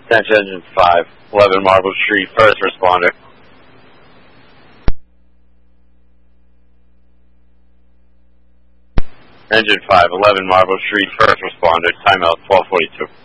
Attention Engine 5, 11 Marble Street, first responder. Engine 5, 11 Marble Street, first responder, timeout 12:42.